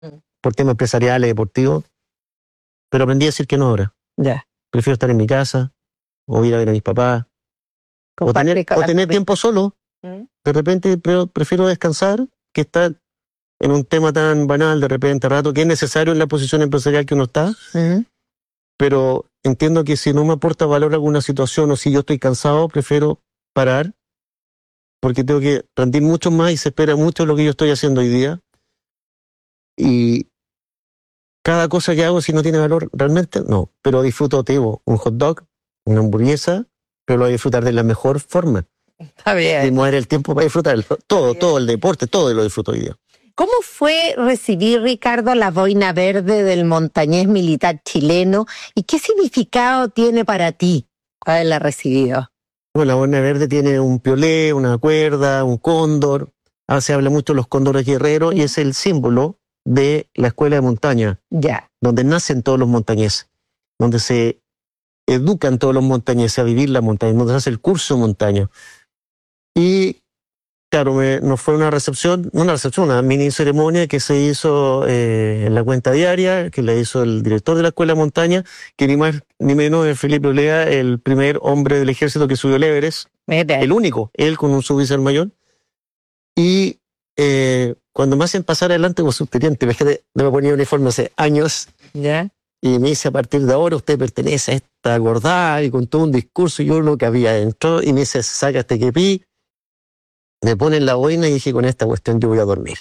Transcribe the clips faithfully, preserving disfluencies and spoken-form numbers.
por temas empresariales, deportivos, pero aprendí a decir que no ahora. Ya. Prefiero estar en mi casa, o ir a ver a mis papás, o tener, o tener tiempo solo. ¿Mm? De repente pre prefiero descansar que estar en un tema tan banal de repente, rato, que es necesario en la posición empresarial que uno está. ¿Mm? Pero entiendo que si no me aporta valor alguna situación o si yo estoy cansado, prefiero parar, porque tengo que rendir mucho más y se espera mucho lo que yo estoy haciendo hoy día. Y cada cosa que hago, si no tiene valor, realmente no. Pero disfruto, te digo, un hot dog, una hamburguesa, pero lo voy a disfrutar de la mejor forma. Está bien. Y mover el tiempo para disfrutarlo. Todo, todo, el deporte, todo lo disfruto hoy día. ¿Cómo fue recibir, Ricardo, la boina verde del montañés militar chileno? ¿Y qué significado tiene para ti haberla recibido? Bueno, la boina verde tiene un piolé, una cuerda, un cóndor. Ahora se habla mucho de los cóndores guerreros y es el símbolo de la escuela de montaña. Ya. Donde nacen todos los montañeses. Donde se educan todos los montañeses a vivir la montaña. Donde se hace el curso de montaña. Y claro, me, nos fue una recepción, una recepción, una mini ceremonia que se hizo eh, en la cuenta diaria, que la hizo el director de la Escuela de Montaña, que ni más ni menos es Felipe Olea, el primer hombre del ejército que subió el Everest, Mira. el único, él con un suboficial mayor. Y eh, cuando me hacen pasar adelante como subteniente, fíjate, no me ponía uniforme hace años, ¿ya? Y me dice, a partir de ahora usted pertenece a esta gordada, y con todo un discurso, y yo lo que había dentro, y me dice, saca este quepí, me ponen la boina y dije, con esta cuestión yo voy a dormir.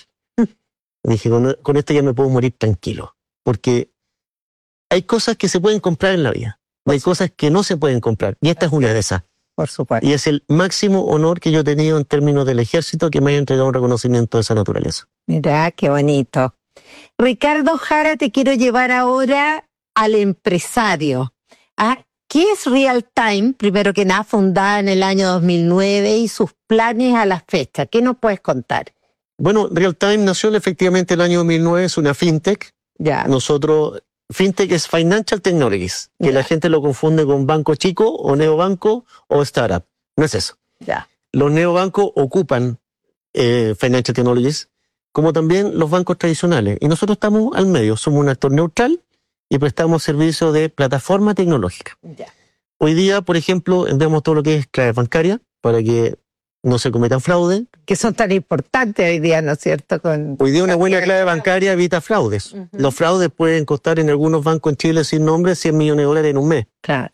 Y dije, con, con esto ya me puedo morir tranquilo. Porque hay cosas que se pueden comprar en la vida. Hay cosas que no se pueden comprar. Y esta es una de esas. Por supuesto. Y es el máximo honor que yo he tenido en términos del ejército, que me haya entregado un reconocimiento de esa naturaleza. Mira, qué bonito. Ricardo Jara, te quiero llevar ahora al empresario. ¿Ah? ¿Qué es Real Time? Primero que nada, fundada en el año dos mil nueve y sus planes a la fecha. ¿Qué nos puedes contar? Bueno, Real Time nació efectivamente el año dos mil nueve, es una fintech. Ya. Nosotros, fintech es Financial Technologies, que ya. la gente lo confunde con banco chico o neobanco o startup. No es eso. Ya. Los neobancos ocupan eh, Financial Technologies, como también los bancos tradicionales. Y nosotros estamos al medio, somos un actor neutral y prestamos servicios de plataforma tecnológica. Ya. Hoy día, por ejemplo, vemos todo lo que es clave bancaria para que no se cometan fraude. Que son tan importantes hoy día, ¿no es cierto? Con hoy día una buena clave bancaria evita fraudes. Uh-huh. Los fraudes pueden costar en algunos bancos en Chile sin nombre cien millones de dólares en un mes. Claro.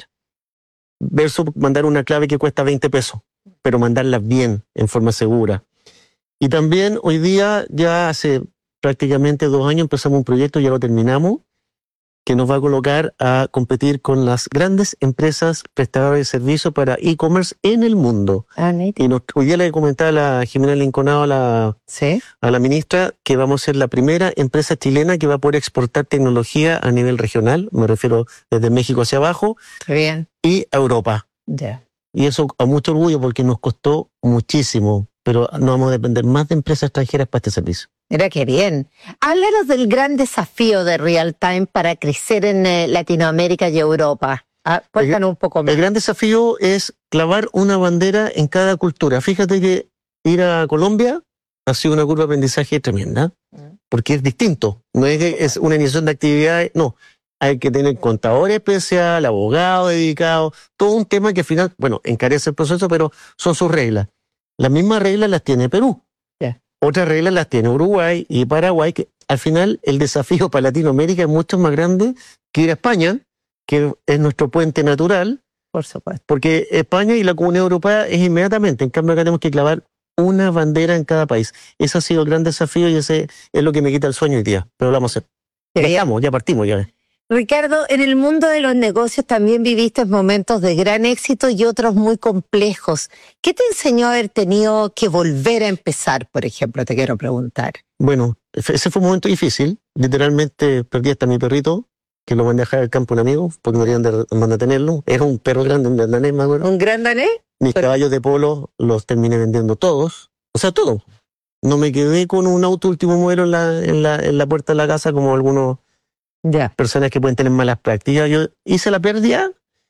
Versus mandar una clave que cuesta veinte pesos, pero mandarla bien, en forma segura. Y también hoy día, ya hace prácticamente dos años empezamos un proyecto, ya lo terminamos, que nos va a colocar a competir con las grandes empresas prestadoras de servicios para e-commerce en el mundo. Ah, y nos, hoy día le comentaba a la Jimena Linconado, a la, ¿sí? a la ministra, que vamos a ser la primera empresa chilena que va a poder exportar tecnología a nivel regional, me refiero desde México hacia abajo, bien. Y a Europa. Yeah. Y eso a mucho orgullo porque nos costó muchísimo, pero no vamos a depender más de empresas extranjeras para este servicio. Mira qué bien. Háblanos del gran desafío de Real Time para crecer en eh, Latinoamérica y Europa. Ah, cuéntanos un poco más. El gran desafío es clavar una bandera en cada cultura. Fíjate que ir a Colombia ha sido una curva de aprendizaje tremenda, porque es distinto. No es que es una iniciación de actividades, no. Hay que tener contador especial, abogado dedicado, todo un tema que al final, bueno, encarece el proceso, pero son sus reglas. Las mismas reglas las tiene Perú. Yeah. Otras reglas las tiene Uruguay y Paraguay, que al final el desafío para Latinoamérica es mucho más grande que ir a España, que es nuestro puente natural. Por supuesto. Porque España y la Comunidad Europea es inmediatamente, en cambio acá tenemos que clavar una bandera en cada país. Ese ha sido el gran desafío y ese es lo que me quita el sueño hoy día, pero lo vamos a hacer. Ya estamos, ya partimos ya. Ricardo, en el mundo de los negocios también viviste momentos de gran éxito y otros muy complejos. ¿Qué te enseñó a haber tenido que volver a empezar, por ejemplo? Te quiero preguntar. Bueno, ese fue un momento difícil. Literalmente perdí hasta mi perrito, que lo mandé a dejar al campo un amigo, porque no querían mandar a tenerlo. Era un perro grande, un gran danés, me acuerdo. ¿Un gran danés? Mis Pero... caballos de polo los terminé vendiendo todos. O sea, todo. No me quedé con un auto último modelo en la, en la, en la puerta de la casa como algunos... Yeah. Personas que pueden tener malas prácticas. Yo hice la pérdida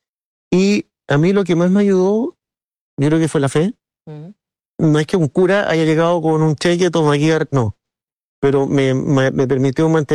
y a mí lo que más me ayudó, yo creo que fue la fe. Uh-huh. No es que un cura haya llegado con un cheque, toma aquí, no. pero me, me, me permitió mantener